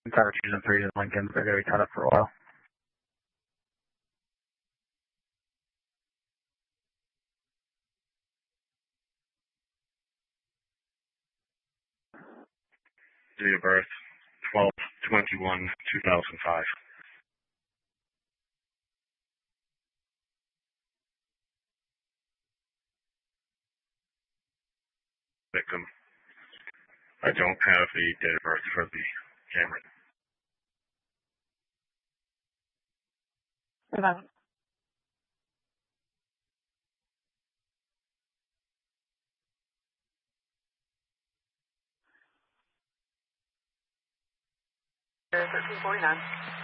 Entire 2s and 3s in Lincoln, they're going to be cut up for a while. Date of birth, 12/21/2005. Victim. I don't have the date of birth for the Cameron. About $13.49.